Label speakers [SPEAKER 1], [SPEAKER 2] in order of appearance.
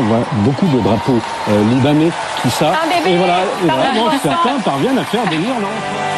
[SPEAKER 1] voit beaucoup de drapeaux libanais, tout ça. Et voilà, et vraiment, certains parviennent à faire des hurlements.